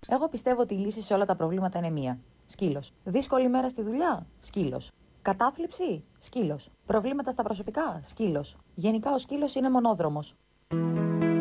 Εγώ πιστεύω ότι η λύση σε όλα τα προβλήματα είναι μία. Σκύλος. Δύσκολη μέρα στη δουλειά. Σκύλος. Κατάθλιψη. Σκύλος. Προβλήματα στα προσωπικά. Σκύλος. Γενικά ο σκύλος είναι μονόδρομος.